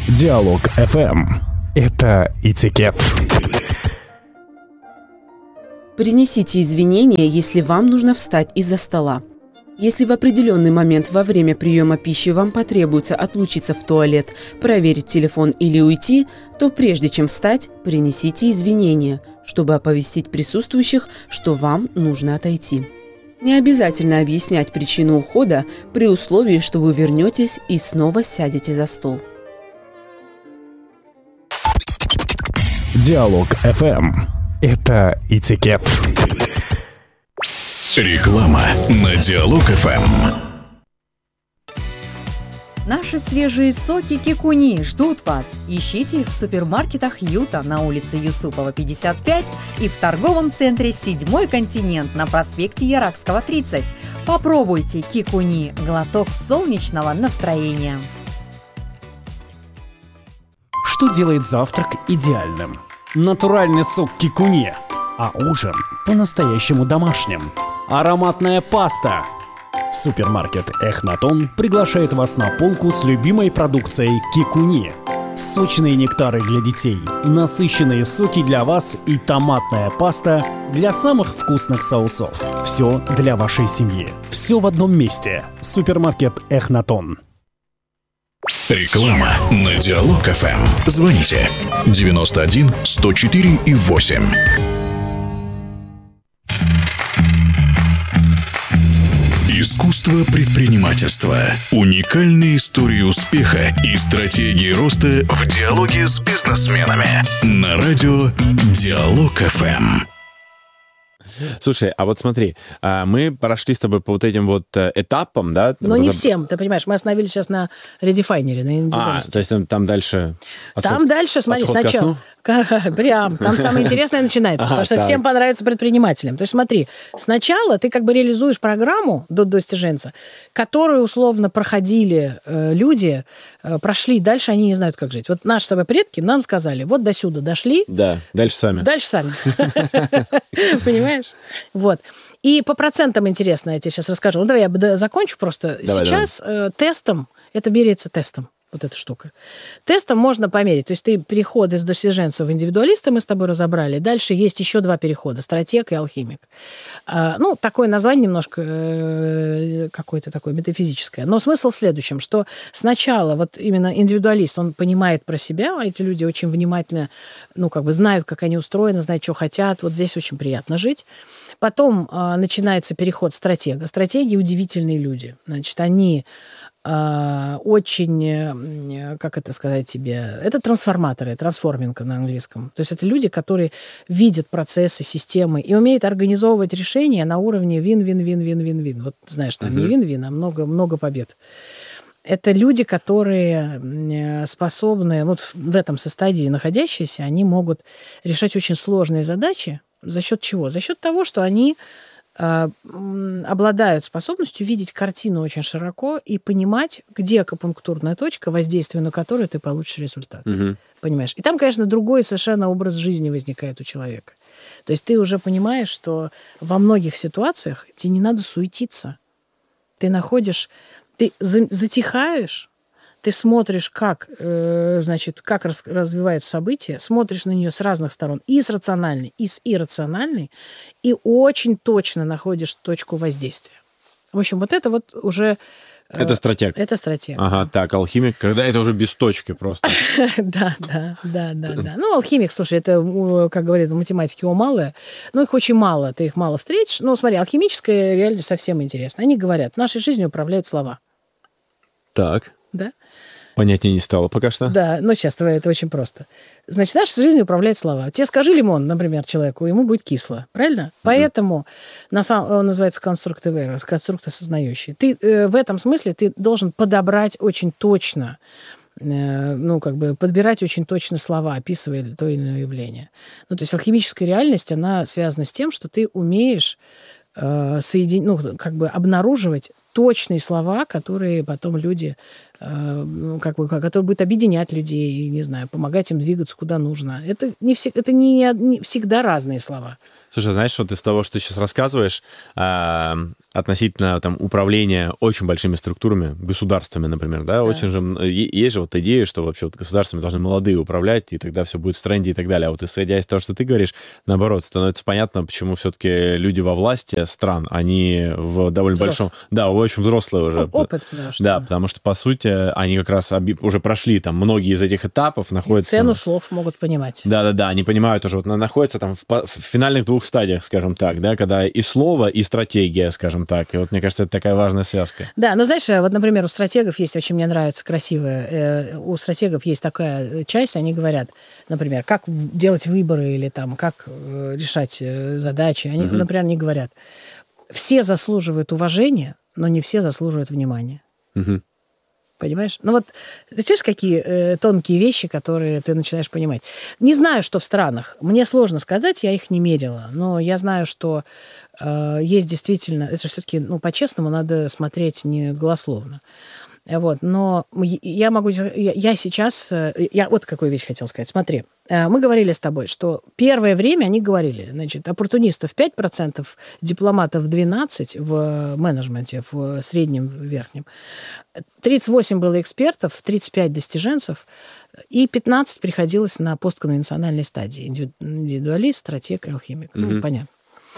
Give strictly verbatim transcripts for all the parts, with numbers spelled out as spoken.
Диалог эф эм. Это этикет. Принесите извинения, если вам нужно встать из-за стола. Если в определенный момент во время приема пищи вам потребуется отлучиться в туалет, проверить телефон или уйти, то прежде чем встать, принесите извинения, чтобы оповестить присутствующих, что вам нужно отойти. Не обязательно объяснять причину ухода при условии, что вы вернетесь и снова сядете за стол. Диалог эф эм. Это этикет. Реклама на Диалог эф эм. Наши свежие соки Кикуни ждут вас. Ищите их в супермаркетах Юта на улице Юсупова, пятьдесят пять и в торговом центре «Седьмой континент» на проспекте Яракского, тридцать. Попробуйте Кикуни – глоток солнечного настроения. Что делает завтрак идеальным? Натуральный сок кикуни, а ужин по-настоящему домашним. Ароматная паста. Супермаркет Эхнатон приглашает вас на полку с любимой продукцией кикуни. Сочные нектары для детей, насыщенные соки для вас и томатная паста для самых вкусных соусов. Все для вашей семьи. Все в одном месте. Супермаркет Эхнатон. Реклама на Диалог эф эм. Звоните девяносто один сто четыре и восемь. Искусство предпринимательства. Уникальные истории успеха и стратегии роста в диалоге с бизнесменами. На радио Диалог эф эм. Слушай, а вот смотри, мы прошли с тобой по вот этим вот этапам, да? Но не всем, ты понимаешь, мы остановились сейчас на редефайнере, на индивидуальности. А, то есть там, там дальше... Там отход, дальше, смотри, отход сначала... Прям, там самое интересное начинается, потому что всем понравится предпринимателям. То есть смотри, сначала ты как бы реализуешь программу до достиженца, которую условно проходили э, люди, э, прошли, дальше они не знают, как жить. Вот наши с тобой предки нам сказали, вот до сюда дошли. Да, дальше сами. Дальше сами. Понимаешь? Вот. И по процентам интересно, я тебе сейчас расскажу. Ну, давай я закончу просто. Давай, сейчас давай. Э, тестом, это меряется тестом, вот эта штука. Тестом можно померить. То есть ты переход из достиженца в индивидуалиста мы с тобой разобрали. Дальше есть еще два перехода. Стратег и алхимик. А, ну, такое название немножко э, какое-то такое метафизическое. Но смысл в следующем, что сначала вот именно индивидуалист, он понимает про себя, а эти люди очень внимательно, ну, как бы знают, как они устроены, знают, что хотят. Вот здесь очень приятно жить. Потом э, начинается переход стратега. Стратеги удивительные люди. Значит, они э, очень, как это сказать тебе, это трансформаторы, трансформинг на английском. То есть это люди, которые видят процессы, системы и умеют организовывать решения на уровне вин-вин-вин-вин-вин-вин. Вот знаешь, там uh-huh. не вин-вин, а много, много побед. Это люди, которые способны, вот в этом состоянии находящиеся, они могут решать очень сложные задачи. За счет чего? За счет того, что они э, обладают способностью видеть картину очень широко и понимать, где акупунктурная точка, воздействие на которую ты получишь результат. Угу. Понимаешь? И там, конечно, другой совершенно образ жизни возникает у человека. То есть ты уже понимаешь, что во многих ситуациях тебе не надо суетиться. Ты находишь, ты затихаешь, ты смотришь, как, э, значит, как раз, развиваются события, смотришь на нее с разных сторон, и с рациональной, и с иррациональной, и очень точно находишь точку воздействия. В общем, вот это вот уже... Э, это стратег. Это стратег. Ага, так, алхимик, когда это уже без точки просто. Да, да, да, да, да. Ну, алхимик, слушай, это, как говорят в математике, малое, но их очень мало, ты их мало встретишь. Ну, смотри, алхимическая реальность совсем интересна. Они говорят, нашей жизнью управляют слова. Так. Да? Понятнее не стало пока что. Да, но сейчас это очень просто. Значит, нашей жизнью управляют слова. Тебе скажи лимон, например, человеку, ему будет кисло. Правильно? Mm-hmm. Поэтому на самом, он называется конструктив эйрор, конструкт осознающий. Ты э, в этом смысле ты должен подобрать очень точно, э, ну, как бы подбирать очень точно слова, описывая то или иное явление. Ну, то есть алхимическая реальность, она связана с тем, что ты умеешь э, соединить, ну, как бы обнаруживать точные слова, которые потом люди, э, как бы, которые будут объединять людей, не знаю, помогать им двигаться куда нужно. Это не, все, это не, не всегда разные слова. Слушай, знаешь, вот из того, что ты сейчас рассказываешь, э, относительно там управления очень большими структурами, государствами, например, да, да. очень же есть же вот идея, что вообще вот государствами должны молодые управлять, и тогда все будет в тренде и так далее. А вот исходя из того, что ты говоришь, наоборот, становится понятно, почему все-таки люди во власти стран, они в довольно Взрослый. большом... Да, очень взрослые уже. Опыт, потому что... Да, потому что, по сути, они как раз уже прошли там многие из этих этапов, находятся... И цену там... слов могут понимать. Да-да-да, они понимают уже, вот находятся там в, в финальных двух стадиях, скажем так, да, когда и слово, и стратегия, скажем так. И вот, мне кажется, это такая важная связка. Да, но знаешь, вот, например, у стратегов есть, очень мне нравится, красивая, у стратегов есть такая часть, они говорят, например, как делать выборы или там, как решать задачи. Они, угу. например, не говорят, все заслуживают уважения, но не все заслуживают внимания. Угу. Понимаешь? Ну вот, ты знаешь, какие э, тонкие вещи, которые ты начинаешь понимать. Не знаю, что в странах. Мне сложно сказать, я их не мерила. Но я знаю, что э, есть действительно... Это все-таки, ну, по-честному, надо смотреть не голословно. Вот, но я могу... Я, я сейчас... Я вот какую вещь хотела сказать. Смотри, мы говорили с тобой, что первое время они говорили, значит, оппортунистов пять процентов, дипломатов двенадцать процентов в менеджменте, в среднем, в верхнем. тридцать восемь было экспертов, тридцать пять достиженцев, и пятнадцать приходилось на постконвенциональной стадии. Индивидуалист, стратег и алхимик. Mm-hmm. Ну, понятно.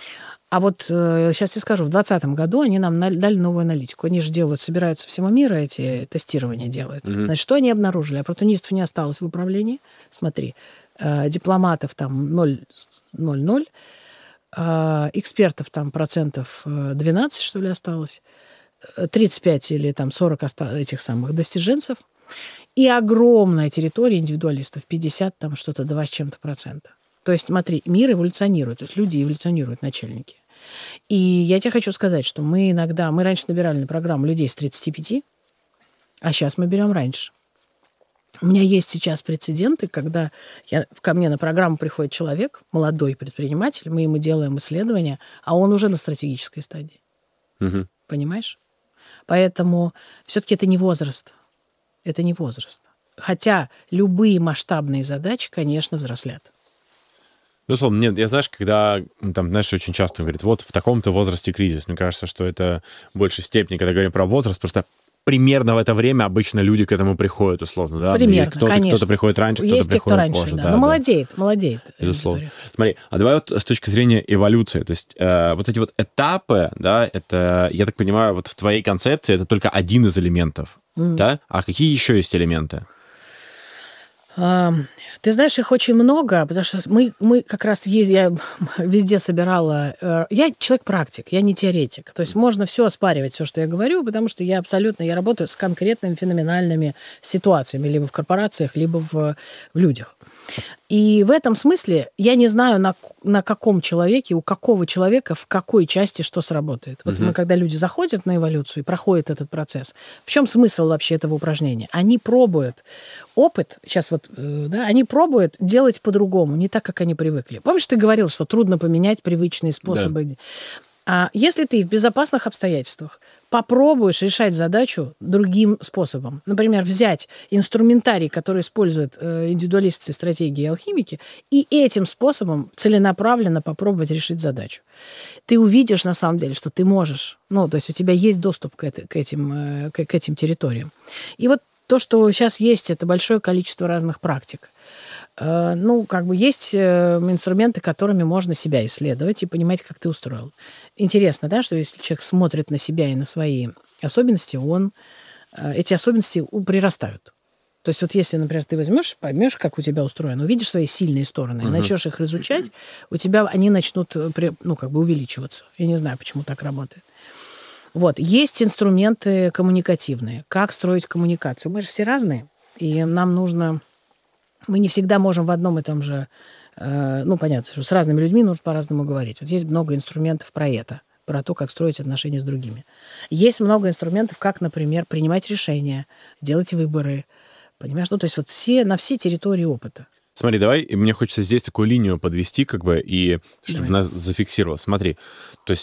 А вот э, сейчас я скажу, в двадцатом году они нам дали новую аналитику. Они же делают, собираются всего мира, эти тестирования делают. Mm-hmm. Значит, что они обнаружили? Оппортунистов не осталось в управлении. Смотри, э, дипломатов там ноль целых ноль сотых, э, экспертов там процентов двенадцать, что ли, осталось, тридцать пять или там сорок оста- этих самых достиженцев, и огромная территория индивидуалистов, пятьдесят там что-то, два с чем-то процента. То есть, смотри, мир эволюционирует, то есть люди эволюционируют, начальники. И я тебе хочу сказать, что мы иногда... Мы раньше набирали на программу людей с тридцати пяти, а сейчас мы берем раньше. У меня есть сейчас прецеденты, когда я, ко мне на программу приходит человек, молодой предприниматель, мы ему делаем исследования, а он уже на стратегической стадии. Угу. Понимаешь? Поэтому все-таки это не возраст. Это не возраст. Хотя любые масштабные задачи, конечно, взрослят. Безусловно, нет, я, знаешь, когда, там, знаешь, очень часто говорят, вот в таком-то возрасте кризис. Мне кажется, что это в большей степени, когда говорим про возраст, просто примерно в это время обычно люди к этому приходят, условно, да? Примерно, кто-то, конечно. Кто-то приходит раньше, кто-то Есть приходит те, кто раньше, позже. Да. Да, Но да. молодеет, молодеет. Безусловно. Смотри, а давай вот с точки зрения эволюции, то есть э, вот эти вот этапы, да, это, я так понимаю, вот в твоей концепции это только один из элементов, mm. да? А какие еще есть элементы? Ты знаешь, их очень много, потому что мы, мы как раз есть, я везде собирала... Я человек-практик, я не теоретик. То есть можно все оспаривать, все, что я говорю, потому что я абсолютно... Я работаю с конкретными феноменальными ситуациями, либо в корпорациях, либо в, в людях. И в этом смысле я не знаю, на, на каком человеке, у какого человека, в какой части что сработает. Вот uh-huh. мы, когда люди заходят на эволюцию и проходят этот процесс, в чем смысл вообще этого упражнения? Они пробуют опыт, сейчас вот, да, они пробуют делать по-другому, не так, как они привыкли. Помнишь, ты говорил, что трудно поменять привычные способы? Да. А если ты в безопасных обстоятельствах попробуешь решать задачу другим способом, например, взять инструментарий, который используют индивидуалисты, стратеги и алхимики, и этим способом целенаправленно попробовать решить задачу, ты увидишь на самом деле, что ты можешь, ну, то есть у тебя есть доступ к, это, к, этим, к, к этим территориям. И вот то, что сейчас есть, это большое количество разных практик. Ну, как бы есть инструменты, которыми можно себя исследовать и понимать, как ты устроил. Интересно, да, что если человек смотрит на себя и на свои особенности, он, эти особенности прирастают. То есть вот если, например, ты возьмешь, поймешь, как у тебя устроено, увидишь свои сильные стороны, uh-huh. начнешь их изучать, у тебя они начнут, ну, как бы увеличиваться. Я не знаю, почему так работает. Вот. Есть инструменты коммуникативные. Как строить коммуникацию? Мы же все разные, и нам нужно... Мы не всегда можем в одном и том же... Э, ну, понятно, что с разными людьми нужно по-разному говорить. Вот есть много инструментов про это, про то, как строить отношения с другими. Есть много инструментов, как, например, принимать решения, делать выборы. Понимаешь? Ну, то есть вот все, на все территории опыта. Смотри, давай, мне хочется здесь такую линию подвести, как бы, и чтобы давай. Нас зафиксировало. Смотри, то есть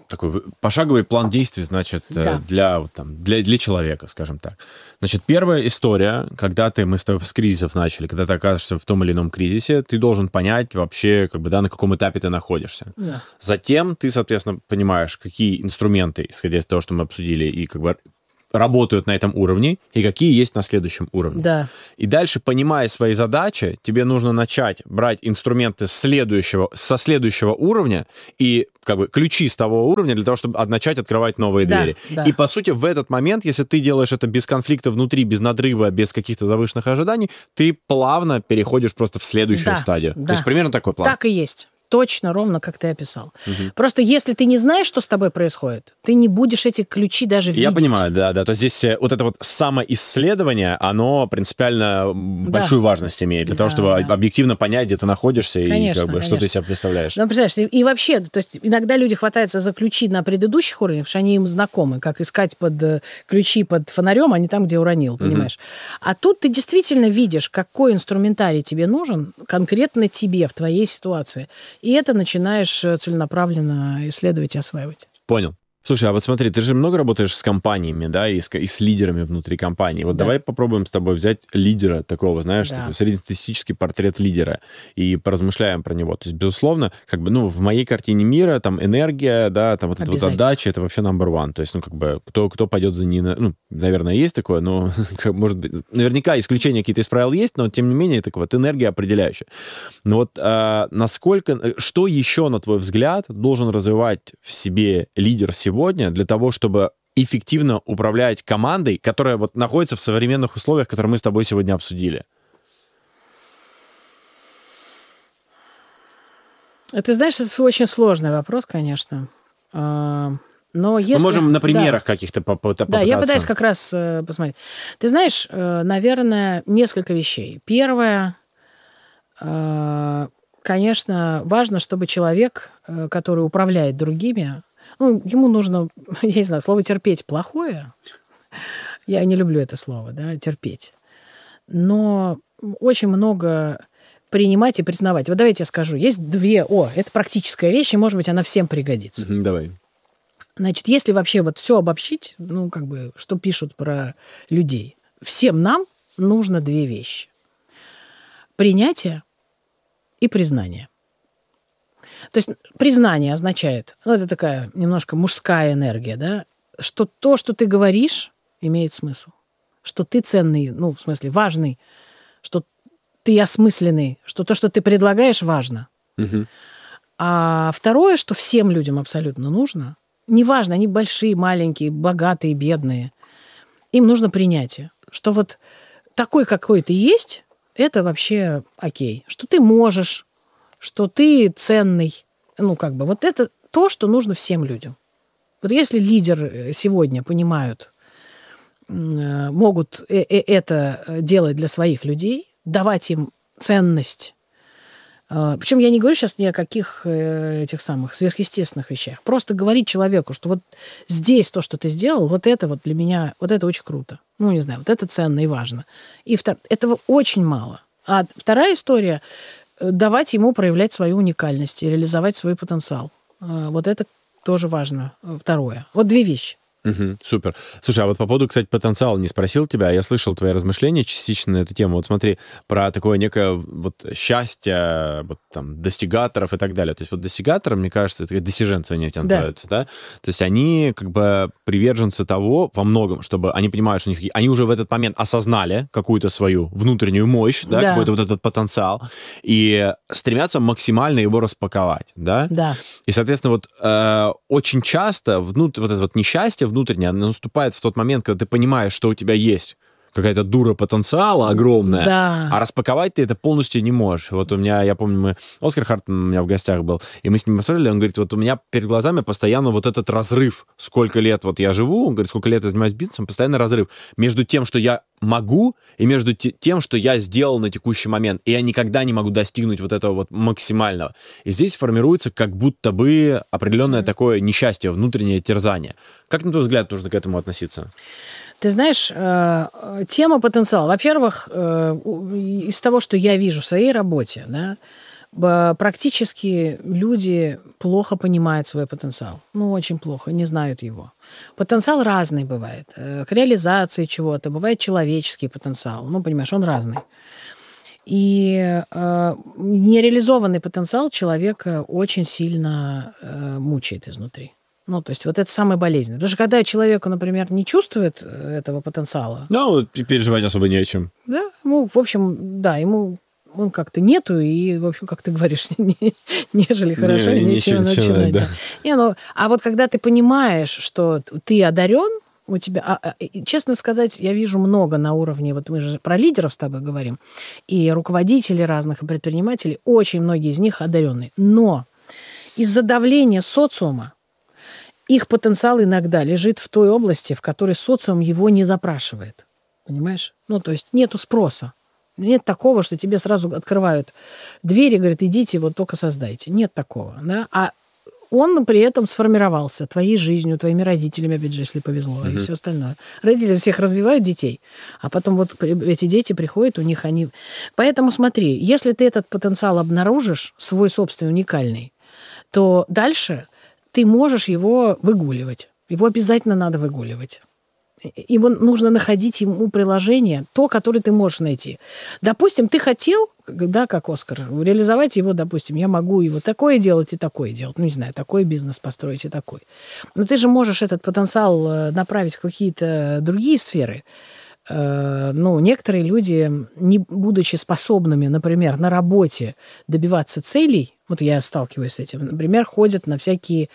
такой пошаговый план действий, значит, Да. для, вот, там, для, для человека, скажем так. Значит, первая история, когда ты, мы с тобой с кризисов начали, когда ты оказываешься в том или ином кризисе, ты должен понять вообще, как бы, да, на каком этапе ты находишься. Да. Затем ты, соответственно, понимаешь, какие инструменты, исходя из того, что мы обсудили, и как бы работают на этом уровне, и какие есть на следующем уровне. Да. И дальше, понимая свои задачи, тебе нужно начать брать инструменты следующего, со следующего уровня и как бы ключи с того уровня для того, чтобы начать открывать новые Да, двери. да. И, по сути, в этот момент, если ты делаешь это без конфликта внутри, без надрыва, без каких-то завышенных ожиданий, ты плавно переходишь просто в следующую Да, стадию. да. То есть примерно такой план. Так и есть. Точно, ровно, как ты описал. Мгм. Просто если ты не знаешь, что с тобой происходит, ты не будешь эти ключи даже видеть. Я понимаю, да, да. То есть здесь э, вот это вот самоисследование, оно принципиально м, Да. большую важность имеет для того, Да, чтобы да. объективно понять, где ты находишься и Конечно, как бы, что ты конечно. из себя представляешь. Ну, представляешь, и, и вообще, то есть иногда люди хватаются за ключи на предыдущих уровнях, потому что они им знакомы, как искать под э, ключи под фонарем, а не там, где уронил, понимаешь. А тут ты действительно видишь, какой инструментарий тебе нужен конкретно тебе в твоей ситуации. И это начинаешь э, целенаправленно исследовать и осваивать. Понял. Слушай, а вот смотри, ты же много работаешь с компаниями, да, и с, и с лидерами внутри компании. Вот Да. давай попробуем с тобой взять лидера такого, знаешь, Да. такой среднестатистический портрет лидера и поразмышляем про него. То есть, безусловно, как бы, ну, в моей картине мира там энергия, да, там вот эта вот Обязательно. отдача, это вообще number one. То есть, ну, как бы, кто, кто пойдет за ней, на- ну, наверное, есть такое, но, как, может быть, наверняка исключения какие-то из правил есть, но, тем не менее, такая вот энергия определяющая. Но вот а, насколько, что еще, на твой взгляд, должен развивать в себе лидер сегодня для того, чтобы эффективно управлять командой, которая вот находится в современных условиях, которые мы с тобой сегодня обсудили? Ты знаешь, это очень сложный вопрос, конечно. А, Но если... Мы можем на Да. примерах каких-то поп- Да, попытаться. я пытаюсь как раз э, посмотреть. Ты знаешь, э, наверное, несколько вещей. Первое, э, конечно, важно, чтобы человек, э, который управляет другими, ну, ему нужно, я не знаю, слово терпеть плохое. Я не люблю это слово, да, терпеть. Но очень много принимать и признавать. Вот давайте я скажу. Есть две... О, это практическая вещь, и, может быть, она всем пригодится. Мгм, давай. Значит, если вообще вот все обобщить, ну, как бы, что пишут про людей, всем нам нужно две вещи. Принятие и признание. То есть признание означает, ну, это такая немножко мужская энергия, да, что то, что ты говоришь, имеет смысл. Что ты ценный, ну, в смысле, важный, что ты осмысленный, что то, что ты предлагаешь, важно. Мгм. А второе, что всем людям абсолютно нужно, неважно, они большие, маленькие, богатые, бедные, им нужно принятие, что вот такой, какой ты есть, это вообще окей, что ты можешь, что ты ценный, ну, как бы, вот это то, что нужно всем людям. Вот если лидер сегодня понимают, м, могут э- э- это делать для своих людей, давать им ценность. А, Причем я не говорю сейчас ни о каких э, этих самых сверхъестественных вещах. Просто говорить человеку, что вот здесь то, что ты сделал, вот это вот для меня, вот это очень круто. Ну, не знаю, вот это ценно и важно. И втор- этого очень мало. А вторая история – давать ему проявлять свою уникальность и реализовать свой потенциал. А, Вот это тоже важно. Второе. Вот две вещи. Мгм, супер. Слушай, а вот по поводу, кстати, потенциала не спросил тебя, я слышал твои размышления частично на эту тему. Вот смотри, про такое некое вот счастье, вот там, достигаторов и так далее. То есть вот достигаторы, мне кажется, это достиженцы они у тебя Да. называются, да? То есть они как бы приверженцы того во многом, чтобы они понимают, что у них, они уже в этот момент осознали какую-то свою внутреннюю мощь, да, Да. какой-то вот этот потенциал, и стремятся максимально его распаковать, да? Да. И, соответственно, вот э, очень часто внут- вот это вот несчастье внутреннее, оно наступает в тот момент, когда ты понимаешь, что у тебя есть какая-то дура потенциала огромная, Да. а распаковать ты это полностью не можешь. Вот у меня, я помню, мы, Оскар Хартман у меня в гостях был, и мы с ним посмотрели, он говорит, вот у меня перед глазами постоянно вот этот разрыв, сколько лет вот я живу, он говорит, сколько лет я занимаюсь бизнесом, постоянно разрыв между тем, что я могу, и между те- тем, что я сделал на текущий момент, и я никогда не могу достигнуть вот этого вот максимального. И здесь формируется как будто бы определенное такое несчастье, внутреннее терзание. Как, на твой взгляд, нужно к этому относиться? Ты знаешь, э, э, тема потенциала. Во-первых, э, у- из того, что я вижу в своей работе, да, Практически люди плохо понимают свой потенциал. Ну, очень плохо, не знают его. Потенциал разный бывает. К реализации чего-то бывает человеческий потенциал. Ну, понимаешь, он разный. И э, нереализованный потенциал человека очень сильно э, мучает изнутри. Ну, то есть вот это самое болезненное. Потому что когда человеку, например, не чувствует этого потенциала... Ну, переживать особо не о чем. Да, ему, в общем, да, ему... Он как-то нету, и, в общем, как ты говоришь, не, нежели хорошо, не, нечего начинать. Да. Да. Не, ну, а вот когда ты понимаешь, что ты одарен, у тебя, а, а, честно сказать, я вижу много на уровне, вот мы же про лидеров с тобой говорим, и руководителей разных, и предпринимателей, очень многие из них одаренные. Но из-за давления социума их потенциал иногда лежит в той области, в которой социум его не запрашивает. Понимаешь? Ну, то есть нету спроса. Нет такого, что тебе сразу открывают двери, говорят, идите, вот только создайте. Нет такого. Да? А он при этом сформировался твоей жизнью, твоими родителями, опять же, если повезло, uh-huh. и все остальное. Родители всех развивают детей, а потом вот эти дети приходят, у них они... Поэтому смотри, если ты этот потенциал обнаружишь, свой собственный, уникальный, то дальше ты можешь его выгуливать. Его обязательно надо выгуливать. Его нужно находить ему приложение, то, которое ты можешь найти. Допустим, ты хотел, да, как Оскар, реализовать его, допустим, я могу его такое делать и такое делать. Ну, не знаю, такой бизнес построить и такой. Но ты же можешь этот потенциал направить в какие-то другие сферы. Ну, некоторые люди, не будучи способными, например, на работе добиваться целей, вот я сталкиваюсь с этим, например, ходят на всякие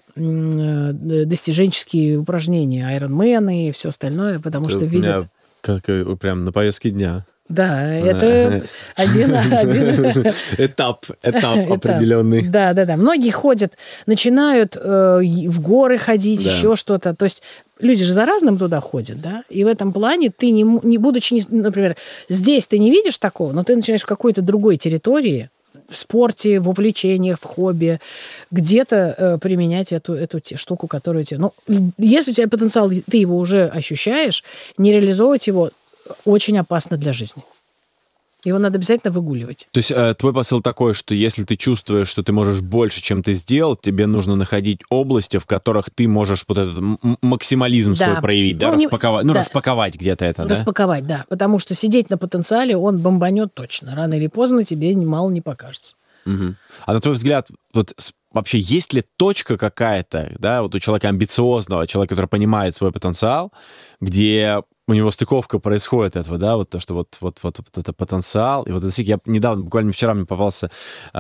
достиженческие упражнения, айронмены и все остальное, потому это что видят... Как прям на повестке дня. Да, это один, один... этап, этап определенный. Да, да, да. Многие ходят, начинают э, в горы ходить, да. еще что-то. То есть люди же за разным туда ходят, да. И в этом плане ты, не, не будучи, например, здесь ты не видишь такого, но ты начинаешь в какой-то другой территории, в спорте, в увлечениях, в хобби, где-то э, применять эту, эту штуку, которую тебе... Ну, если у тебя потенциал, ты его уже ощущаешь, не реализовывать его очень опасно для жизни. Его надо обязательно выгуливать. То есть э, твой посыл такой, что если ты чувствуешь, что ты можешь больше, чем ты сделал, тебе нужно находить области, в которых ты можешь вот этот максимализм да. свой проявить, ну, да, не... распаковать, ну, да. распаковать где-то это, распаковать, да? Распаковать, да. Потому что сидеть на потенциале, он бомбанет точно. Рано или поздно тебе мало не покажется. Угу. А на твой взгляд, вот вообще есть ли точка какая-то, да, вот у человека амбициозного, человека, который понимает свой потенциал, где у него стыковка происходит этого, да, вот то, что вот, вот, вот, вот это потенциал. И вот это, я недавно, буквально вчера мне попался,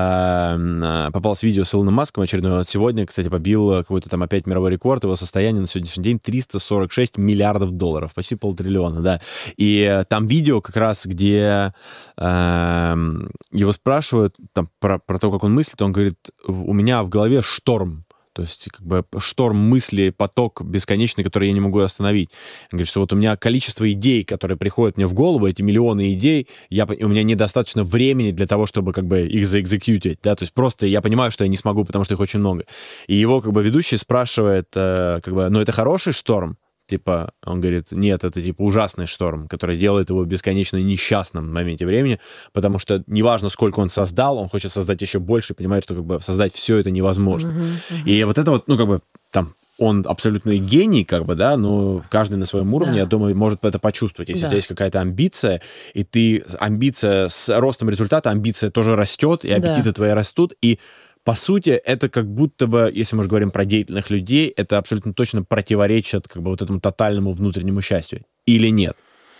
э, попалось видео с Илоном Маском очередное. Вот сегодня, кстати, побил какой-то там опять мировой рекорд. Его состояние на сегодняшний день триста сорок шесть миллиардов долларов, почти полтриллиона, да. И там видео как раз, где э, его спрашивают там, про, про то, как он мыслит, он говорит, у меня в голове шторм. То есть, как бы, шторм мыслей, поток бесконечный, который я не могу остановить. Он говорит, что вот у меня количество идей, которые приходят мне в голову, эти миллионы идей, я, у меня недостаточно времени для того, чтобы, как бы, их заэкзекьютить, да, то есть просто я понимаю, что я не смогу, потому что их очень много. И его, как бы, ведущий спрашивает, э, как бы, ну, это хороший шторм? Типа, он говорит, нет, это типа ужасный шторм, который делает его бесконечно несчастным в моменте времени, потому что неважно, сколько он создал, он хочет создать еще больше и понимает, что как бы создать все это невозможно. Uh-huh, uh-huh. И вот это вот, ну, как бы, там, он абсолютный гений, как бы, да, но каждый на своем уровне, да. я думаю, может это почувствовать. Если да. у тебя есть какая-то амбиция, и ты, амбиция с ростом результата, амбиция тоже растет, и аппетиты да. твои растут, и по сути, это как будто бы, если мы же говорим про деятельных людей, это абсолютно точно противоречит как бы вот этому тотальному внутреннему счастью. Или нет?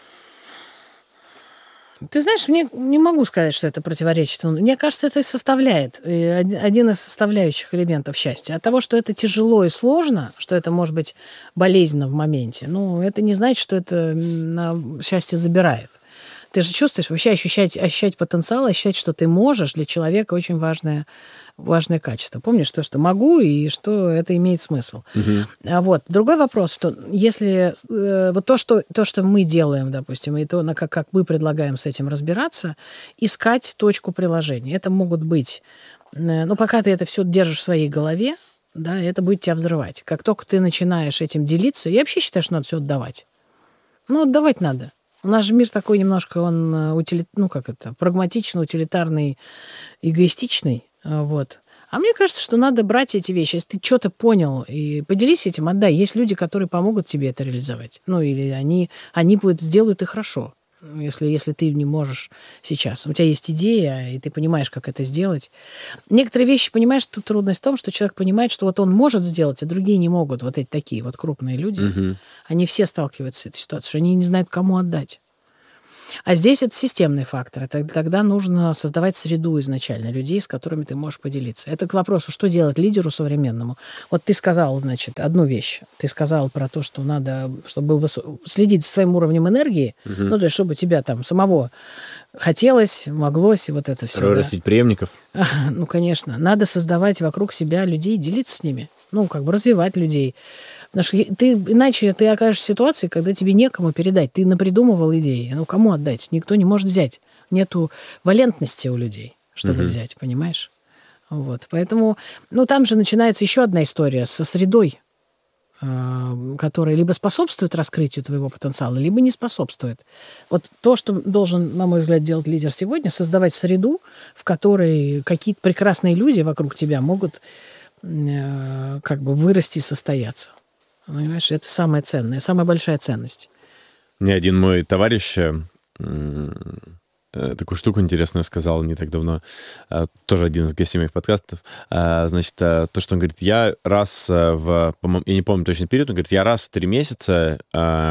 Ты знаешь, мне не могу сказать, что это противоречит. Мне кажется, это и составляет, один из составляющих элементов счастья. От того, что это тяжело и сложно, что это может быть болезненно в моменте, ну, это не значит, что это счастье забирает. Ты же чувствуешь, вообще ощущать, ощущать потенциал, ощущать, что ты можешь, для человека очень важное, важное качество. Помнишь то, что могу, и что это имеет смысл. Uh-huh. А вот. Другой вопрос, что если э, вот то что, то, что мы делаем, допустим, и то, как, как мы предлагаем с этим разбираться, искать точку приложения. Это могут быть... Э, ну, пока ты это все держишь в своей голове, да, это будет тебя взрывать. Как только ты начинаешь этим делиться, я вообще считаю, что надо все отдавать. Ну, отдавать надо. У нас же мир такой немножко, он утили... ну, как это, прагматичный, утилитарный, эгоистичный. Вот. А мне кажется, что надо брать эти вещи. Если ты что-то понял, и поделись этим, отдай. Есть люди, которые помогут тебе это реализовать. Ну, или они, они будут, сделают и хорошо. Если, если ты не можешь сейчас. У тебя есть идея, и ты понимаешь, как это сделать. Некоторые вещи, понимаешь, тут трудность в том, что человек понимает, что вот он может сделать, а другие не могут. Вот эти такие вот крупные люди. Угу. Они все сталкиваются с этой ситуацией, что они не знают, кому отдать. А здесь это системный фактор. Тогда нужно создавать среду изначально людей, с которыми ты можешь поделиться. Это к вопросу, что делать лидеру современному. Вот ты сказал, значит, одну вещь. Ты сказал про то, что надо, чтобы был высо... следить за своим уровнем энергии, угу. ну, то есть, чтобы тебя там самого хотелось, моглось, и вот это все. Растить да. преемников. Ну, конечно. Надо создавать вокруг себя людей, делиться с ними. Ну, как бы развивать людей. Потому что ты, иначе ты окажешься в ситуации, когда тебе некому передать. Ты напридумывал идеи. Ну, кому отдать? Никто не может взять. Нету валентности у людей, чтобы угу. взять, понимаешь? Вот. Поэтому, ну, там же начинается еще одна история со средой, которая либо способствует раскрытию твоего потенциала, либо не способствует. Вот то, что должен, на мой взгляд, делать лидер сегодня, создавать среду, в которой какие-то прекрасные люди вокруг тебя могут как бы вырасти и состояться. Понимаешь, это самое ценное, самая большая ценность. Мне один мой товарищ такую штуку интересную сказал не так давно, тоже один из гостей моих подкастов. Значит, то, что он говорит, я раз в, я не помню точный период, он говорит, я раз в три месяца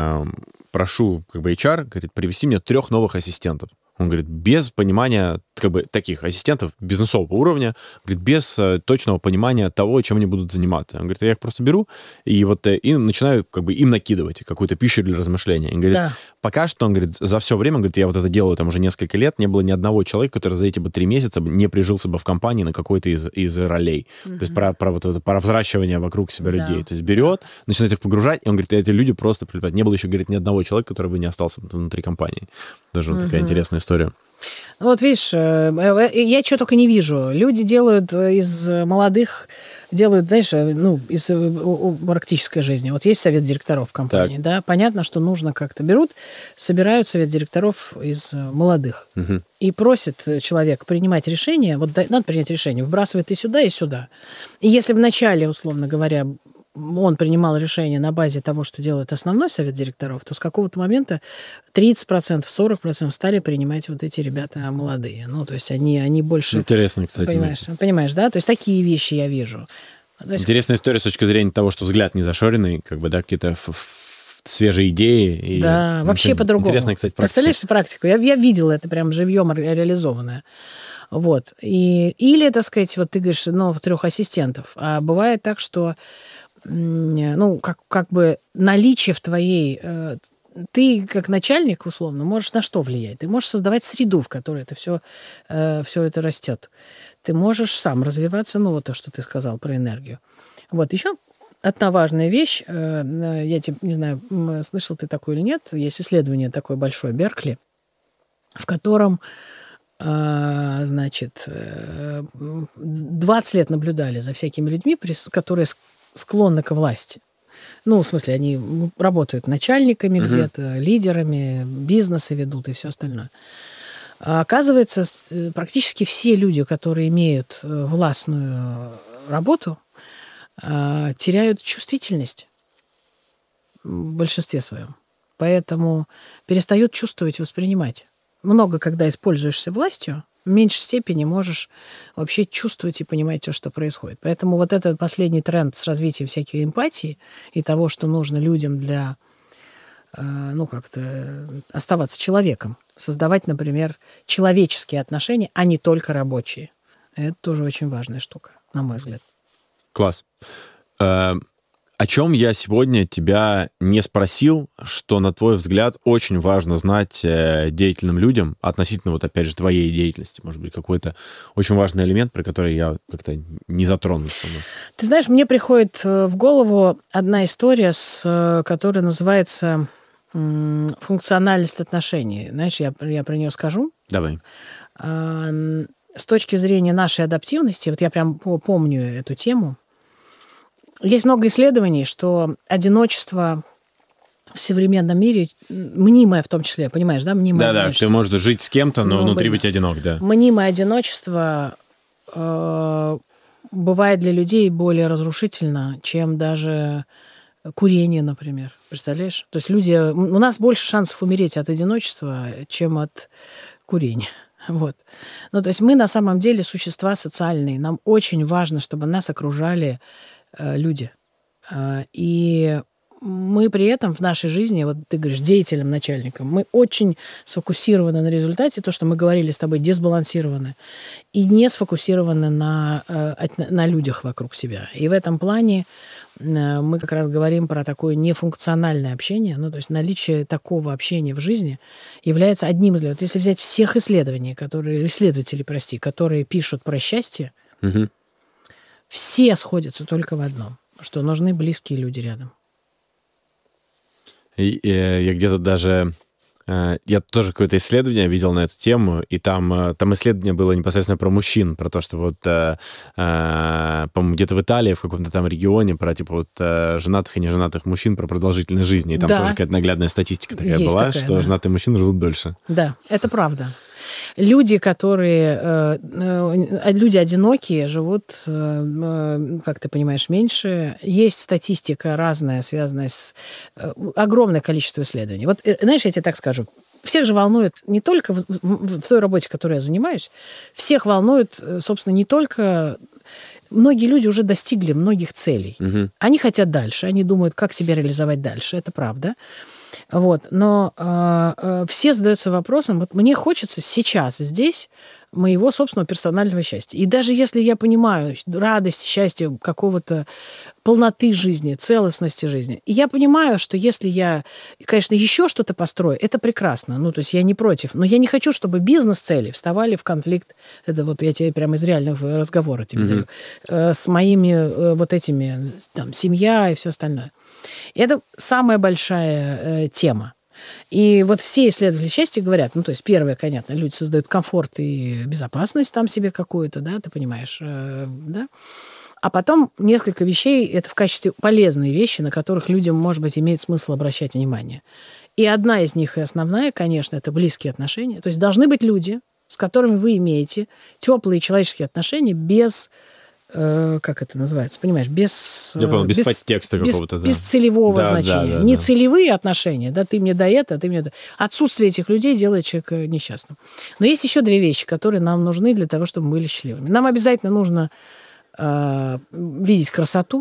прошу как бы эйч ар, говорит, привести мне трех новых ассистентов. Он говорит, без понимания как бы таких ассистентов бизнесового уровня, говорит, без э, точного понимания того, чем они будут заниматься. Он говорит, я их просто беру и вот э, и начинаю как бы им накидывать какую-то пищу для размышления. Он говорит, да. пока что, он говорит, за все время, он говорит, я вот это делаю там уже несколько лет, не было ни одного человека, который за эти бы три месяца не прижился бы в компании на какой-то из, из ролей. Угу. То есть про, про вот это про взращивание вокруг себя да. людей. То есть берет, начинает их погружать, и он говорит, эти люди просто прилипают. Не было еще, говорит, ни одного человека, который бы не остался внутри компании. Даже вот угу. такая интересная история. Вот видишь, я что только не вижу. Люди делают из молодых, делают, знаешь, ну, из практической жизни. Вот есть совет директоров в компании, так. да, понятно, что нужно как-то берут, собирают совет директоров из молодых угу. и просят человека принимать решение, вот надо принять решение, вбрасывает и сюда, и сюда. И если вначале, условно говоря, он принимал решение на базе того, что делает основной совет директоров, то с какого-то момента тридцать процентов, сорок процентов стали принимать вот эти ребята молодые. Ну, то есть они, они больше... Интересно, кстати. Понимаешь, понимаешь, да? То есть такие вещи я вижу. Есть... Интересная история с точки зрения того, что взгляд не зашоренный, как бы, да, какие-то свежие идеи. И... Да, вообще по-другому. Интересная, кстати, практика. Представляешь практику? Я, я видела это прям живьем реализованное. Вот. И, или, так сказать, вот ты говоришь, ну, в трех ассистентов. А бывает так, что ну, как, как бы наличие в твоей... Э, ты, как начальник, условно, можешь на что влиять? Ты можешь создавать среду, в которой это все, э, все это растет. Ты можешь сам развиваться, ну, вот то, что ты сказал про энергию. Вот, еще одна важная вещь, э, я тебе, не знаю, слышал ты такое или нет, есть исследование такое большое, Беркли, в котором, э, значит, э, двадцать лет наблюдали за всякими людьми, которые склонны к власти. Ну, в смысле, они работают начальниками uh-huh. где-то, лидерами, бизнесы ведут и все остальное. А оказывается, практически все люди, которые имеют властную работу, теряют чувствительность в большинстве своем. Поэтому перестают чувствовать, воспринимать. Много, когда используешься властью, в меньшей степени можешь вообще чувствовать и понимать то, что происходит. Поэтому вот этот последний тренд с развитием всякой эмпатии и того, что нужно людям для, ну, как-то оставаться человеком, создавать, например, человеческие отношения, а не только рабочие. Это тоже очень важная штука, на мой взгляд. Класс. О чем я сегодня тебя не спросил, что, на твой взгляд, очень важно знать деятельным людям относительно, вот опять же, твоей деятельности? Может быть, какой-то очень важный элемент, про который я как-то не затронулся у нас. Ты знаешь, мне приходит в голову одна история, с, которая называется «Функциональность отношений». Знаешь, я, я про нее скажу. Давай. С точки зрения нашей адаптивности, вот я прям помню эту тему, есть много исследований, что одиночество в современном мире, мнимое в том числе, понимаешь, да? Мнимое Да-да, одиночество. ты можешь жить с кем-то, но Ну, внутри блин. быть одинок, да. Мнимое одиночество э, бывает для людей более разрушительно, чем даже курение, например. Представляешь? То есть люди... У нас больше шансов умереть от одиночества, чем от курения. Вот. Ну, то есть мы на самом деле существа социальные. Нам очень важно, чтобы нас окружали э, люди. Э, и мы при этом в нашей жизни, вот ты говоришь, деятельным начальником, мы очень сфокусированы на результате, то, что мы говорили с тобой, дисбалансированы, и не сфокусированы на, на людях вокруг себя. И в этом плане мы как раз говорим про такое нефункциональное общение, ну, то есть наличие такого общения в жизни является одним из... Вот если взять всех исследований, которые, исследователи, прости, которые пишут про счастье, Угу. все сходятся только в одном, что нужны близкие люди рядом. И, э, я где-то даже... э, Я тоже какое-то исследование видел на эту тему, и там, э, там исследование было непосредственно про мужчин, про то, что вот, э, э, по-моему, где-то в Италии, в каком-то там регионе, про типа вот э, женатых и неженатых мужчин, про продолжительность жизни. И там Да. тоже какая-то наглядная статистика такая Есть была, такая, что да. женатые мужчины живут дольше. Да, это правда. Люди, которые... э, э, люди одинокие, живут, э, э, как ты понимаешь, меньше. Есть статистика разная, связанная с... э, огромное количество исследований. Вот, э, знаешь, я тебе так скажу. Всех же волнует не только в, в, в той работе, которой я занимаюсь, всех волнует, э, собственно, не только... Многие люди уже достигли многих целей. Мгм. Они хотят дальше, они думают, как себя реализовать дальше. Это правда. Вот. Но э, э, все задаются вопросом, вот мне хочется сейчас, здесь, моего собственного персонального счастья. И даже если я понимаю радость, счастье какого-то полноты жизни, целостности жизни, и я понимаю, что если я, конечно, еще что-то построю, это прекрасно. Ну, то есть я не против. Но я не хочу, чтобы бизнес-цели вставали в конфликт, это вот я тебе прямо из реального разговора тебе Мгм. даю, э, с моими э, вот этими, там, семья и все остальное. И это самая большая э, тема. И вот все исследователи счастья говорят, ну, то есть, первое, понятно, люди создают комфорт и безопасность там себе какую-то, да, ты понимаешь, э, да. А потом несколько вещей, это в качестве полезные вещи, на которых людям, может быть, имеет смысл обращать внимание. И одна из них, и основная, конечно, это близкие отношения. То есть должны быть люди, с которыми вы имеете теплые человеческие отношения без... как это называется, понимаешь, без... Я понял, без без подтекста без, какого-то, да. без целевого Да, да, значения. да, Не да. целевые отношения, да, ты мне дай это, ты мне... да. Отсутствие этих людей делает человека несчастным. Но есть еще две вещи, которые нам нужны для того, чтобы мы были счастливыми. Нам обязательно нужно э, видеть красоту.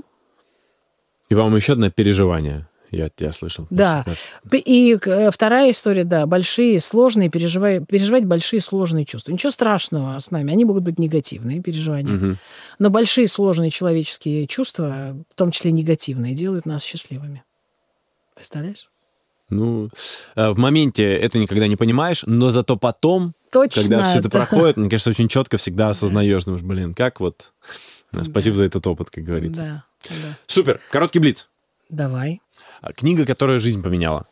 И, по-моему, еще одно переживание. Я тебя слышал. Да. И э, вторая история, да, большие, сложные, переживать, переживать большие, сложные чувства. Ничего страшного с нами, они могут быть негативные переживания. Мгм. Но большие, сложные человеческие чувства, в том числе негативные, делают нас счастливыми. Представляешь? Ну, э, в моменте это никогда не понимаешь, но зато потом, Точно. когда все это да. проходит, мне кажется, очень четко всегда осознаешь, думаешь, блин, как вот... э, Спасибо за этот опыт, как говорится. Да, да. Супер, короткий блиц. Давай. А, Книга, которая жизнь поменяла.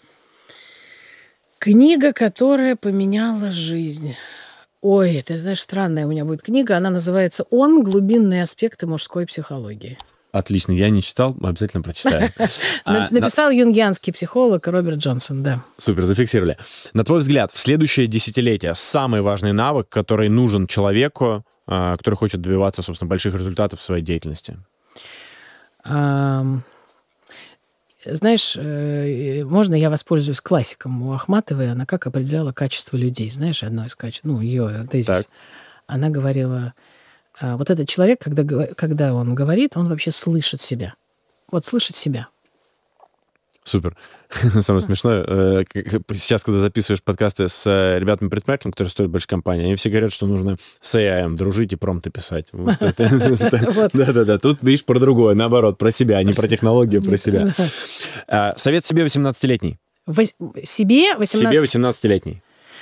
Книга, которая поменяла жизнь. Ой, ты знаешь, странная у меня будет книга. Она называется «Он. Глубинные аспекты мужской психологии». Отлично, я не читал, обязательно прочитаю. А, на- Написал юнгианский психолог Роберт Джонсон, да. Супер, зафиксировали. На твой взгляд, в следующее десятилетие самый важный навык, который нужен человеку, а, который хочет добиваться, собственно, больших результатов в своей деятельности? Ам, Знаешь, э, можно я воспользуюсь классиком у Ахматовой? Она как определяла качество людей? Знаешь, одно из качеств, ну, ее тезис. Так. Она говорила, а, вот этот человек, когда, гова- когда он говорит, он вообще слышит себя. Вот слышит себя. Супер. Самое смешное, э, как- сейчас, когда записываешь подкасты с э, ребятами-предпринимателями, которые стоят большой компании, они все говорят, что нужно с эй ай дружить и промпты писать. Вот это- Вот. Да-да-да, тут, видишь, про другое, наоборот, про себя, не про технологию, про себя. А, Совет себе восемнадцатилетний. Вось- Себе восемнадцать... Себе восемнадцатилетний.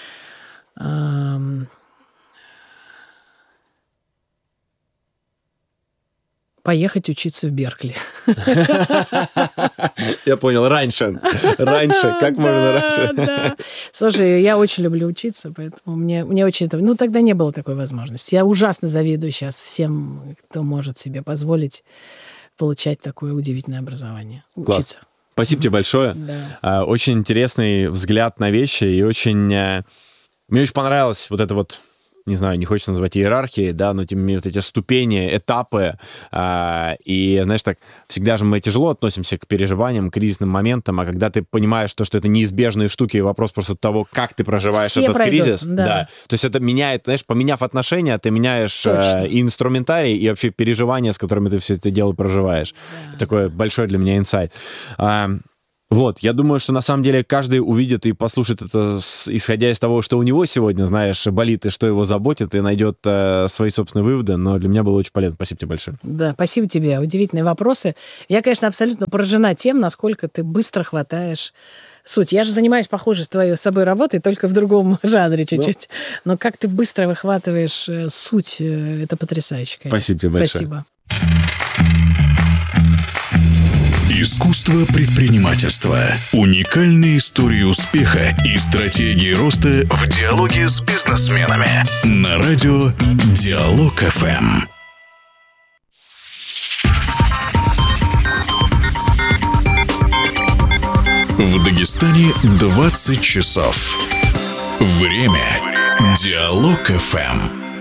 Ам, Поехать учиться в Беркли. Я понял, раньше. Раньше, как можно раньше. Да. Слушай, я очень люблю учиться, поэтому мне, мне очень это... Ну, тогда не было такой возможности. Я ужасно завидую сейчас всем, кто может себе позволить получать такое удивительное образование. Класс. Учиться. Спасибо тебе большое. Да. Очень интересный взгляд на вещи, и очень... Мне очень понравилось вот это вот, не знаю, не хочется называть иерархией, да, но тем не менее вот эти ступени, этапы. А, и, знаешь, так, всегда же мы тяжело относимся к переживаниям, к кризисным моментам, а когда ты понимаешь, то, что это неизбежные штуки, вопрос просто того, как ты проживаешь Все этот пройдут, кризис. да. Да. То есть это меняет, знаешь, поменяв отношения, ты меняешь э, и инструментарий, и вообще переживания, с которыми ты все это дело проживаешь. Да. Такой большой для меня инсайт. А, Вот, я думаю, что на самом деле каждый увидит и послушает это, с, исходя из того, что у него сегодня, знаешь, болит и что его заботит, и найдет э, свои собственные выводы, но для меня было очень полезно. Спасибо тебе большое. Да, спасибо тебе. Удивительные вопросы. Я, конечно, абсолютно поражена тем, насколько ты быстро хватаешь суть. Я же занимаюсь похожей с, твоей, с тобой работой, только в другом жанре чуть-чуть. Но как ты быстро выхватываешь суть, это потрясающе, конечно. Спасибо тебе большое. Спасибо. Искусство предпринимательства. Уникальные истории успеха и стратегии роста в диалоге с бизнесменами. На радио Диалог эф эм. В Дагестане двадцать часов. Время. Диалог эф эм.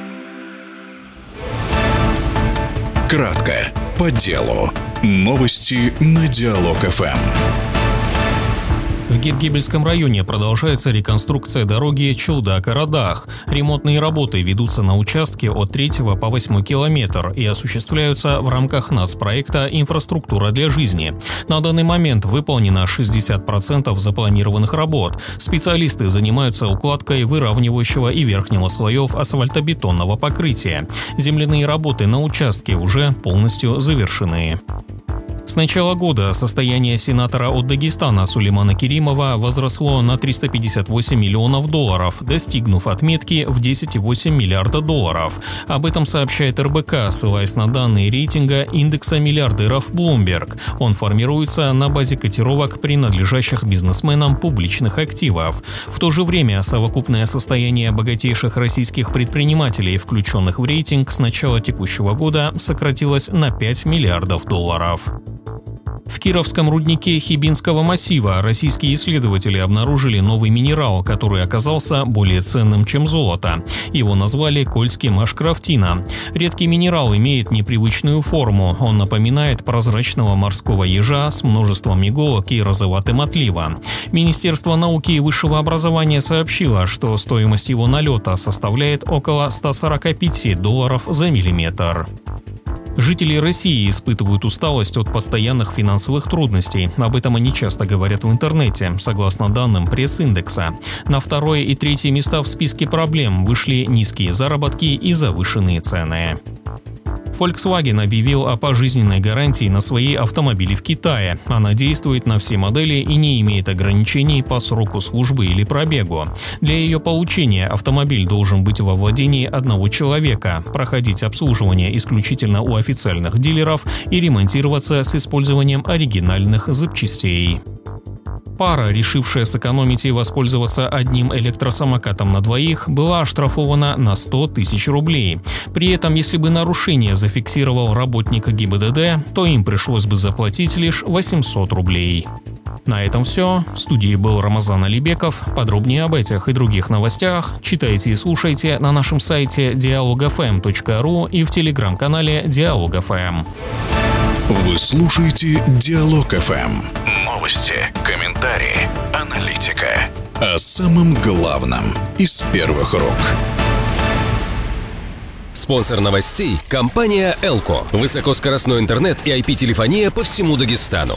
Кратко, по делу. Новости на Диалог эф эм. В Гиргибельском районе продолжается реконструкция дороги Чулдак-Арадах. Ремонтные работы ведутся на участке от третьего по восьмой километр и осуществляются в рамках нацпроекта «Инфраструктура для жизни». На данный момент выполнено шестьдесят процентов запланированных работ. Специалисты занимаются укладкой выравнивающего и верхнего слоев асфальтобетонного покрытия. Земляные работы на участке уже полностью завершены. С начала года состояние сенатора от Дагестана Сулеймана Керимова возросло на триста пятьдесят восемь миллионов долларов, достигнув отметки в десять целых восемь десятых миллиарда долларов. Об этом сообщает эр бэ ка, ссылаясь на данные рейтинга индекса миллиардеров Bloomberg. Он формируется на базе котировок принадлежащих бизнесменам публичных активов. В то же время совокупное состояние богатейших российских предпринимателей, включенных в рейтинг, с начала текущего года сократилось на пять миллиардов долларов. В Кировском руднике Хибинского массива российские исследователи обнаружили новый минерал, который оказался более ценным, чем золото. Его назвали кольским ашкрафтина. Редкий минерал имеет непривычную форму. Он напоминает прозрачного морского ежа с множеством иголок и розоватым отливом. Министерство науки и высшего образования сообщило, что стоимость его налета составляет около ста сорока пяти долларов за миллиметр. Жители России испытывают усталость от постоянных финансовых трудностей. Об этом они часто говорят в интернете, согласно данным пресс-индекса. На второе и третье места в списке проблем вышли низкие заработки и завышенные цены. Volkswagen объявил о пожизненной гарантии на свои автомобили в Китае. Она действует на все модели и не имеет ограничений по сроку службы или пробегу. Для ее получения автомобиль должен быть во владении одного человека, проходить обслуживание исключительно у официальных дилеров и ремонтироваться с использованием оригинальных запчастей. Пара, решившая сэкономить и воспользоваться одним электросамокатом на двоих, была оштрафована на сто тысяч рублей. При этом, если бы нарушение зафиксировал работник гэ и бэ дэ дэ, то им пришлось бы заплатить лишь восемьсот рублей. На этом все. В студии был Рамазан Алибеков. Подробнее об этих и других новостях читайте и слушайте на нашем сайте диалог эф эм точка ру и в телеграм-канале Диалог эф эм. Вы слушаете Диалог эф эм. Новости, комментарии, аналитика. О самом главном из первых рук. Спонсор новостей – компания «Элко». Высокоскоростной интернет и ай пи-телефония по всему Дагестану.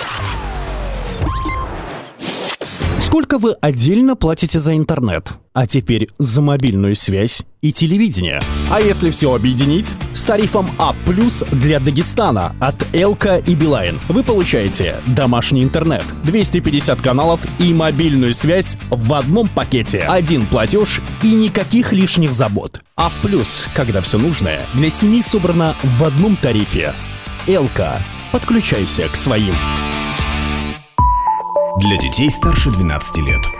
Сколько вы отдельно платите за интернет? А теперь за мобильную связь и телевидение. А если все объединить? С тарифом А плюс для Дагестана от Элка и Билайн вы получаете домашний интернет, двести пятьдесят каналов и мобильную связь в одном пакете. Один платеж и никаких лишних забот. А плюс, когда все нужное для семьи собрано в одном тарифе. Элка. Подключайся к своим. Для детей старше двенадцати лет.